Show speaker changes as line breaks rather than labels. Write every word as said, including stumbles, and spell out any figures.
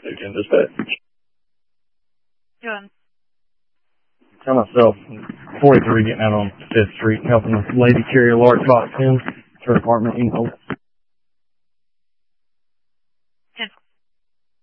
Again, dispatch.
Doing.
Tell myself, forty-three getting out on Fifth Street, helping a lady carry a large box in to her apartment in Oak.